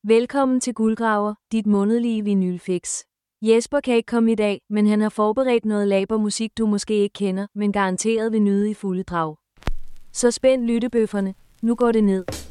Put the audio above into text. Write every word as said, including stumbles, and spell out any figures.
Velkommen til Guldgraver, dit månedlige vinylfix. Jesper kan ikke komme i dag, men han har forberedt noget laber musik, du måske ikke kender, men garanteret vil nyde i fulde drag. Så spænd lyttebøfferne, nu går det ned.